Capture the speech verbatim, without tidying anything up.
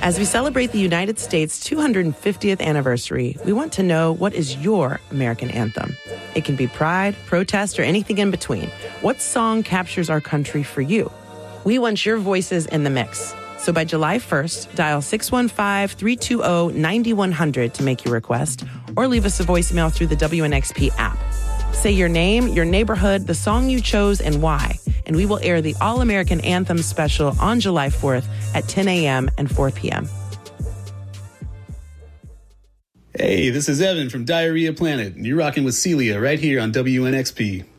As we celebrate the United States' two hundred fiftieth anniversary, we want to know, what is your American anthem? It can be pride, protest, or anything in between. What song captures our country for you? We want your voices in the mix. So by July first, dial six one five, three two zero, nine one zero zero to make your request, or leave us a voicemail through the W N X P app. Say your name, your neighborhood, the song you chose, and why. And we will air the All-American Anthem special on July fourth at ten a.m. and four p.m. Hey, this is Evan from Diarrhea Planet, and you're rocking with Celia right here on W N X P.